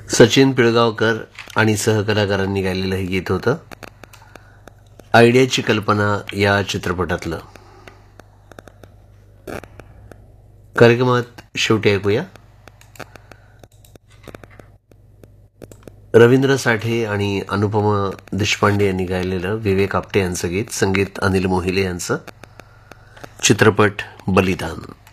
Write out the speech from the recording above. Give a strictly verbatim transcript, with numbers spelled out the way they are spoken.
सचिन पिळगावकर आणि सहकलाकारांनी गायलेलं हे गीत होतं आयडियाची कल्पना या चित्रपटातलं. कार्यक्रमात शेवटी ऐकूया रवींद्र साठे आणि अनुपमा देशपांडे यांनी गायलेलं विवेक आपटे यांचं गीत, संगीत अनिल मोहिले यांचं. चित्रपट बलिदान.